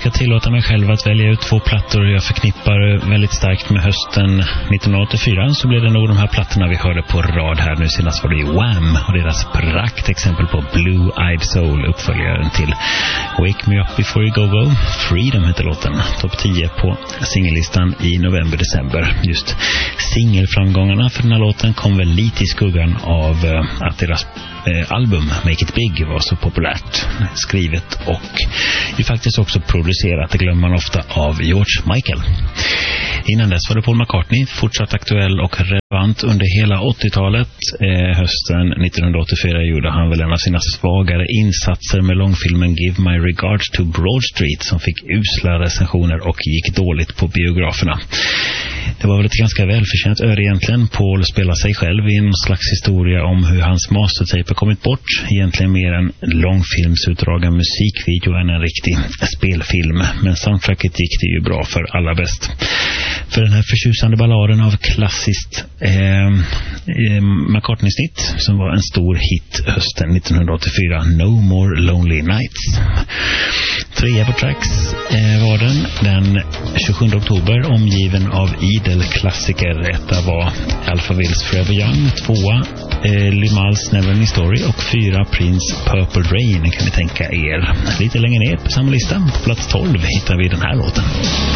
ska tillåta mig själv att välja ut 2 plattor jag förknippar väldigt starkt med hösten 1984, så blir det nog de här plattorna vi hörde på rad här nu. Senast var det Wham och deras praktexempel på Blue Eyed Soul, uppföljaren till Wake Me Up Before You Go Go. Freedom heter låten. Topp 10 på singellistan i november-december. Just singelframgångarna för den här låten kom väl lite i skuggan av att deras album Make It Big var så populärt skrivet och ju faktiskt också producerat, det glömmer man ofta, av George Michael. Innan dess var det Paul McCartney, fortsatt aktuell och relevant under hela 80-talet. Hösten 1984 gjorde han väl en av sina svagare insatser med långfilmen Give My Regards to Broad Street, som fick usla recensioner och gick dåligt på biograferna. Det var väl ett ganska välförtjänt öre egentligen. Paul spelar sig själv i en slags historia om hur hans mastertape kommit bort. Egentligen mer en långfilmsutdragen musikvideo än en riktig spelfilm. Men soundtracket gick det ju bra för alla bäst. För den här förtjusande balladen av klassiskt McCartney-snitt som var en stor hit hösten 1984, No More Lonely Nights. 3 på tracks var den 27 oktober, omgiven av idel klassiker. Etta var Alphavilles Forever Young, 2 Limahl's Neverending Story och 4 Prince Purple Rain kan ni tänka er. Lite längre ner på samma lista, på plats 12 hittar vi den här låten.